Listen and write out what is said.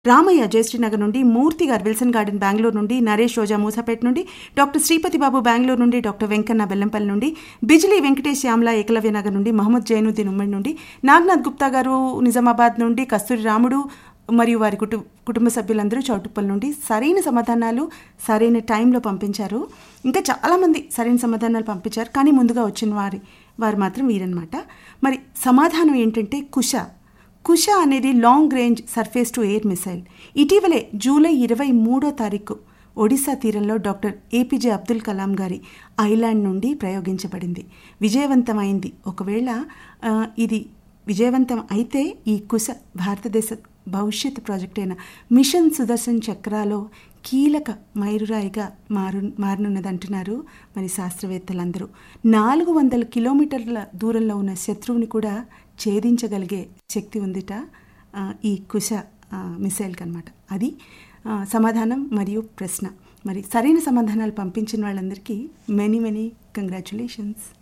రామయ్య జయశ్రీనగర్ నుండి, మూర్తి గారు Wilson garden Bengaluru నుండి, నరేష్ రోజా మూసాపేట నుండి, డాక్టర్ శ్రీపతి బాబు బెంగళూరు నుండి, డాక్టర్ వెంకన్న బెల్లంపల్లి నుండి, బిజిలీ వెంకటేష్ శ్యామల ఏకలవ్య నగర్ నుండి, మహమ్మద్ జైనుద్దీన్ ఉమ్మడి నుండి, నాగనాథ్ గుప్తా గారు నిజామాబాద్ నుండి, కస్తూరి రాముడు మరియు వారి కుటుంబ సభ్యులందరూ చౌటుప్పల్ నుండి సరైన సమాధానాలు సరైన టైంలో పంపించారు. ఇంకా చాలామంది సరైన సమాధానాలు పంపించారు, కానీ ముందుగా వచ్చిన వారు మాత్రం వీరన్నమాట. మరి సమాధానం ఏంటంటే కుష అనేది long range surface to air missile. ఇటీవలే జూలై 23 ఒడిశా తీరంలో డాక్టర్ ఏపీజే అబ్దుల్ కలాం గారి ఐలాండ్ నుండి ప్రయోగించబడింది, విజయవంతమైంది. ఒకవేళ ఇది విజయవంతం అయితే ఈ కుష భారతదేశ భవిష్యత్ ప్రాజెక్ట్ అయిన మిషన్ సుదర్శన్ చక్రాలో కీలక మైలురాయిగా మారనున్నదంటున్నారు మరి శాస్త్రవేత్తలందరూ. 400 కిలోమీటర్ల దూరంలో ఉన్న శత్రువుని కూడా ఛేదించగలిగే శక్తి ఉందిట ఈ కుష మిసైల్కి అన్నమాట. అది సమాధానం మరియు ప్రశ్న. మరి సరైన సమాధానాలు పంపించిన వాళ్ళందరికీ మెనీ కంగ్రాచులేషన్స్.